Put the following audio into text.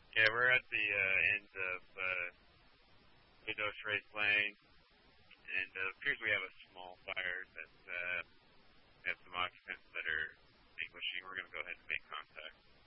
Yeah, we're at the end of Widow Trace Lane, and it appears we have a small fire that have some occupants that are extinguishing. We're going to go ahead and make contact.